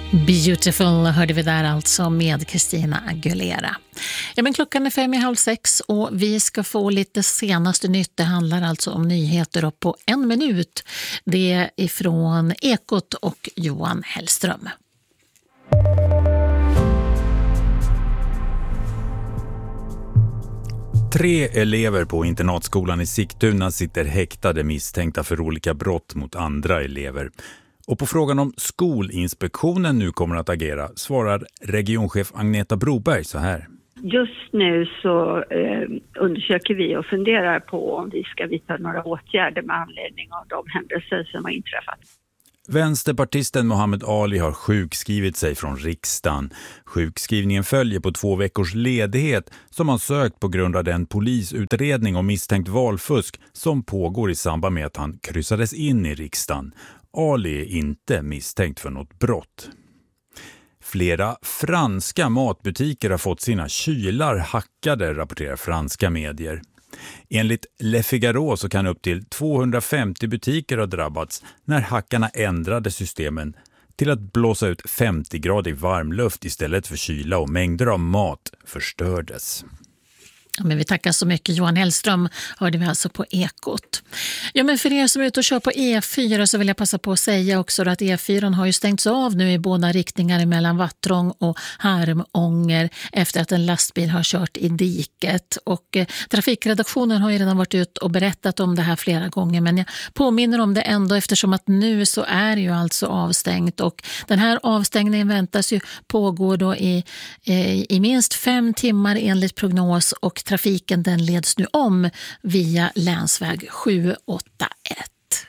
Beautiful hörde vi där alltså med Christina Aguilera. Ja, men klockan är 5:30 och vi ska få lite senaste nytt. Det handlar alltså om nyheter och på 1 minut. Det är ifrån Ekot och Johan Hellström. Tre elever på internatskolan i Sigtuna sitter häktade misstänkta för olika brott mot andra elever. Och på frågan om Skolinspektionen nu kommer att agera svarar regionchef Agneta Broberg så här. Just nu så undersöker vi och funderar på om vi ska vidta några åtgärder med anledning av de händelser som har inträffat. Vänsterpartisten Mohammed Ali har sjukskrivit sig från riksdagen. Sjukskrivningen följer på 2 veckors ledighet som han sökt på grund av den polisutredning om misstänkt valfusk som pågår i samband med att han kryssades in i riksdagen. Ali är inte misstänkt för något brott. Flera franska matbutiker har fått sina kylar hackade, rapporterar franska medier. Enligt Le Figaro så kan upp till 250 butiker ha drabbats när hackarna ändrade systemen till att blåsa ut 50-gradig varmluft istället för kyla och mängder av mat förstördes. Ja, men vi tackar så mycket. Johan Hellström hörde vi alltså på Ekot. Ja, men för er som är ute och kör på E4 så vill jag passa på att säga också att E4 har ju stängts av nu i båda riktningar mellan Vattrång och Harmånger efter att en lastbil har kört i diket. Och trafikredaktionen har ju redan varit ut och berättat om det här flera gånger, men jag påminner om det ändå eftersom att nu så är ju alltså avstängt och den här avstängningen väntas ju pågå då i minst 5 timmar enligt prognos och trafiken den leds nu om via länsväg 781.